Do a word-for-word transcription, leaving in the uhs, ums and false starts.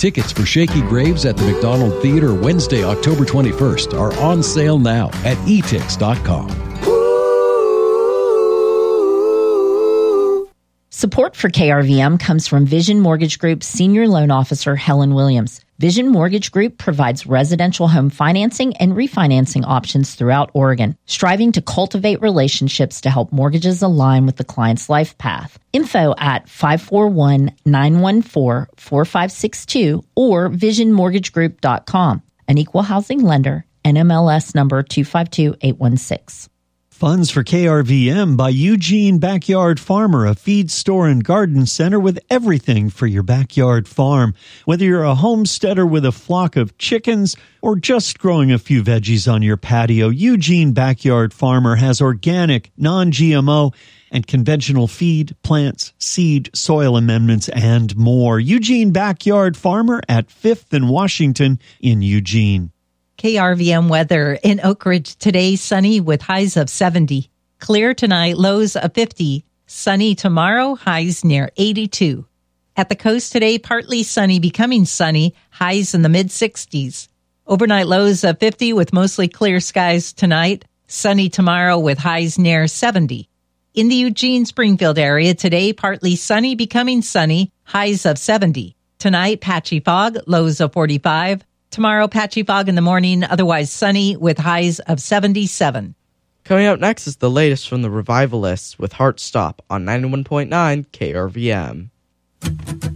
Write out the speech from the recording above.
Tickets for Shaky Graves at the McDonald Theater Wednesday, October twenty-first are on sale now at e tix dot com. Support for K R V M comes from Vision Mortgage Group's Senior Loan Officer, Helen Williams. Vision Mortgage Group provides residential home financing and refinancing options throughout Oregon, striving to cultivate relationships to help mortgages align with the client's life path. Info at five four one, nine one four, four five six two or vision mortgage group dot com. An equal housing lender, N M L S number two five two eight one six. Funds for K R V M by Eugene Backyard Farmer, a feed store and garden center with everything for your backyard farm. Whether you're a homesteader with a flock of chickens or just growing a few veggies on your patio, Eugene Backyard Farmer has organic, non-G M O, and conventional feed, plants, seed, soil amendments, and more. Eugene Backyard Farmer at fifth and Washington in Eugene. K R V M weather in Oak Ridge today, sunny with highs of seventy. Clear tonight, lows of fifty. Sunny tomorrow, highs near eighty-two. At the coast today, partly sunny, becoming sunny, highs in the mid-sixties. Overnight lows of fifty with mostly clear skies tonight. Sunny tomorrow with highs near seventy. In the Eugene-Springfield area today, partly sunny, becoming sunny, highs of seventy. Tonight, patchy fog, lows of forty-five. Tomorrow, patchy fog in the morning, otherwise sunny with highs of seventy-seven. Coming up next is the latest from the Revivalists with Heart Stop on ninety-one point nine K R V M.